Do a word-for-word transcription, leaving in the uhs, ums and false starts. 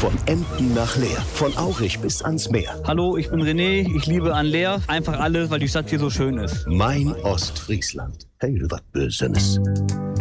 Von Emden nach Leer, von Aurich bis ans Meer. Hallo, ich bin René, ich liebe an Leer. Einfach alles, weil die Stadt hier so schön ist. Mein Ostfriesland. Hey, was Böses.